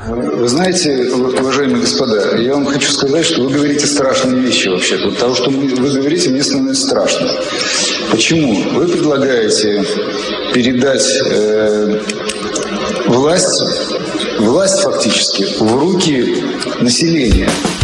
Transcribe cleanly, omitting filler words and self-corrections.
Вы знаете, уважаемые господа, я вам хочу сказать, что вы говорите страшные вещи вообще-то. От того, что вы говорите, мне становится страшно. Почему? Вы предлагаете передать власть фактически в руки населения.